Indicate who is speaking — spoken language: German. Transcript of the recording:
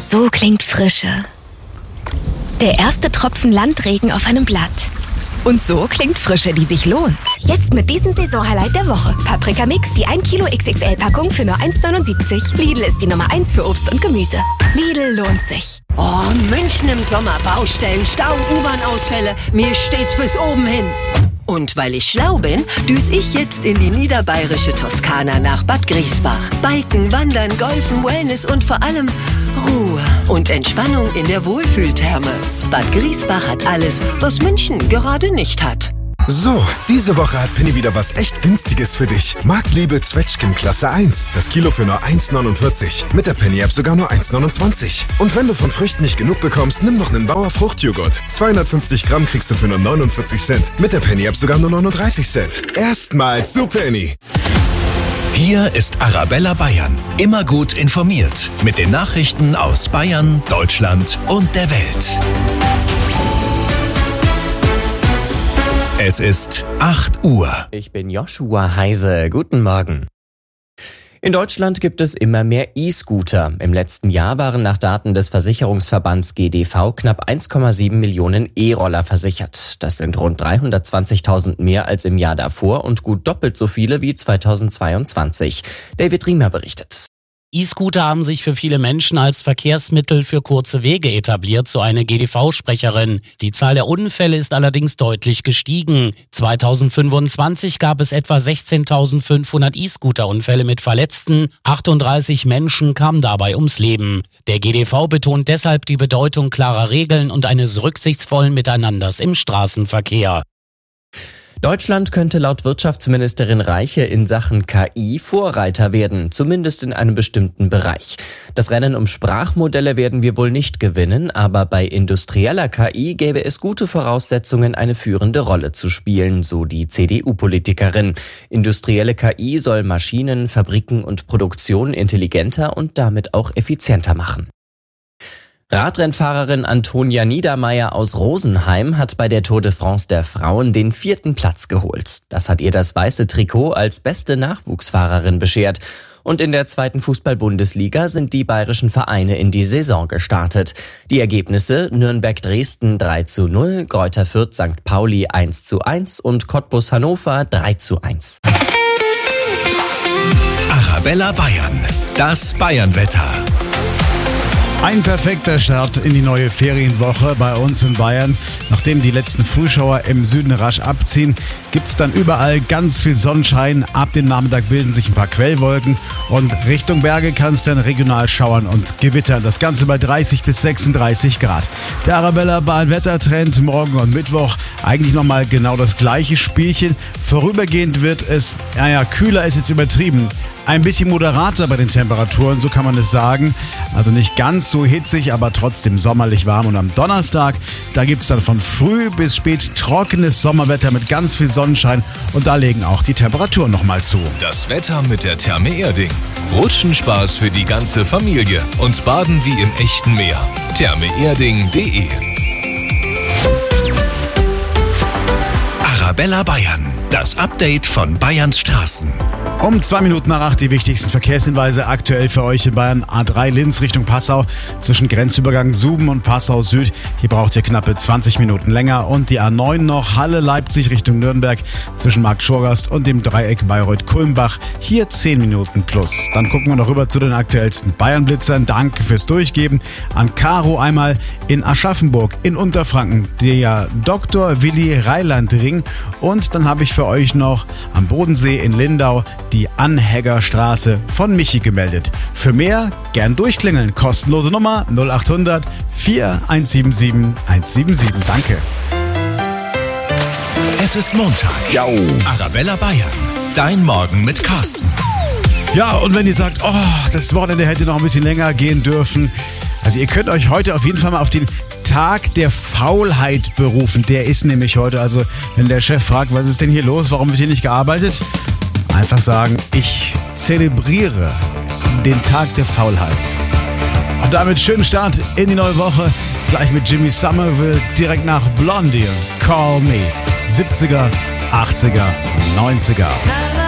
Speaker 1: So klingt Frische. Der erste Tropfen Landregen auf einem Blatt. Und so klingt Frische, die sich lohnt. Jetzt mit diesem Saisonhighlight der Woche. Paprika Mix, die 1 Kilo XXL-Packung für nur 1,79. Lidl ist die Nummer 1 für Obst und Gemüse. Lidl lohnt sich.
Speaker 2: Oh, München im Sommer. Baustellen, Stau, U-Bahn-Ausfälle. Mir steht's bis oben hin. Und weil ich schlau bin, düs ich jetzt in die niederbayerische Toskana nach Bad Griesbach. Biken, Wandern, Golfen, Wellness und vor allem Ruhe und Entspannung in der Wohlfühltherme. Bad Griesbach hat alles, was München gerade nicht hat.
Speaker 3: So, diese Woche hat Penny wieder was echt Günstiges für dich. Marktliebe Zwetschgen Klasse 1. Das Kilo für nur 1,49. Mit der Penny-App sogar nur 1,29. Und wenn du von Früchten nicht genug bekommst, nimm noch einen Bauer Fruchtjoghurt. 250 Gramm kriegst du für nur 49 Cent. Mit der Penny-App sogar nur 39 Cent. Erstmals zu Penny.
Speaker 4: Hier ist Arabella Bayern. Immer gut informiert. Mit den Nachrichten aus Bayern, Deutschland und der Welt. Es ist 8 Uhr.
Speaker 5: Ich bin Joshua Heise. Guten Morgen. In Deutschland gibt es immer mehr E-Scooter. Im letzten Jahr waren nach Daten des Versicherungsverbands GDV knapp 1,7 Millionen E-Roller versichert. Das sind rund 320.000 mehr als im Jahr davor und gut doppelt so viele wie 2022. David Riemer berichtet.
Speaker 6: E-Scooter haben sich für viele Menschen als Verkehrsmittel für kurze Wege etabliert, so eine GDV-Sprecherin. Die Zahl der Unfälle ist allerdings deutlich gestiegen. 2025 gab es etwa 16.500 E-Scooter-Unfälle mit Verletzten. 38 Menschen kamen dabei ums Leben. Der GDV betont deshalb die Bedeutung klarer Regeln und eines rücksichtsvollen Miteinanders im Straßenverkehr.
Speaker 5: Deutschland könnte laut Wirtschaftsministerin Reiche in Sachen KI Vorreiter werden, zumindest in einem bestimmten Bereich. Das Rennen um Sprachmodelle werden wir wohl nicht gewinnen, aber bei industrieller KI gäbe es gute Voraussetzungen, eine führende Rolle zu spielen, so die CDU-Politikerin. Industrielle KI soll Maschinen, Fabriken und Produktion intelligenter und damit auch effizienter machen. Radrennfahrerin Antonia Niedermeyer aus Rosenheim hat bei der Tour de France der Frauen den 4. Platz geholt. Das hat ihr das weiße Trikot als beste Nachwuchsfahrerin beschert. Und in der 2. Fußball-Bundesliga sind die bayerischen Vereine in die Saison gestartet. Die Ergebnisse: Nürnberg-Dresden 3:0, Greuther Fürth St. Pauli 1:1 und Cottbus Hannover 3:1.
Speaker 4: Arabella Bayern. Das Bayernwetter.
Speaker 7: Ein perfekter Start in die neue Ferienwoche bei uns in Bayern. Nachdem die letzten Frühschauer im Süden rasch abziehen, gibt's dann überall ganz viel Sonnenschein. Ab dem Nachmittag bilden sich ein paar Quellwolken und Richtung Berge kann es dann regional schauern und gewittern. Das Ganze bei 30 bis 36 Grad. Der Arabella Bayern-Wettertrend morgen und Mittwoch eigentlich nochmal genau das gleiche Spielchen. Vorübergehend wird es, kühler ist jetzt übertrieben. Ein bisschen moderater bei den Temperaturen, so kann man es sagen. Also nicht ganz so hitzig, aber trotzdem sommerlich warm. Und am Donnerstag, da gibt es dann von früh bis spät trockenes Sommerwetter mit ganz viel Sonnenschein. Und da legen auch die Temperaturen nochmal zu.
Speaker 4: Das Wetter mit der Therme Erding. Rutschenspaß für die ganze Familie und Baden wie im echten Meer. thermeerding.de. Arabella Bayern. Das Update von Bayerns Straßen.
Speaker 7: Um 2 Minuten nach 8 die wichtigsten Verkehrshinweise aktuell für euch in Bayern. A3 Linz Richtung Passau zwischen Grenzübergang Suben und Passau Süd. Hier braucht ihr knappe 20 Minuten länger. Und die A9 noch Halle-Leipzig Richtung Nürnberg zwischen Markt Schorgast und dem Dreieck Bayreuth-Kulmbach. Hier 10 Minuten plus. Dann gucken wir noch rüber zu den aktuellsten Bayern-Blitzern. Danke fürs Durchgeben. An Caro einmal in Aschaffenburg in Unterfranken der Dr. Willi Reiland-Ring. Und dann habe ich für euch noch am Bodensee in Lindau die Anhägerstraße von Michi gemeldet. Für mehr gern durchklingeln. Kostenlose Nummer 0800 4177 177. Danke.
Speaker 4: Es ist Montag. Arabella Bayern. Dein Morgen mit Carsten.
Speaker 7: Ja, und wenn ihr sagt, das Wochenende hätte noch ein bisschen länger gehen dürfen. Also ihr könnt euch heute auf jeden Fall mal auf den Tag der Faulheit berufen. Der ist nämlich heute. Also wenn der Chef fragt, was ist denn hier los, warum wird hier nicht gearbeitet? Einfach sagen, ich zelebriere den Tag der Faulheit. Und damit schönen Start in die neue Woche. Gleich mit Jimmy Somerville, direkt nach Blondie. Call Me. 70er, 80er, 90er.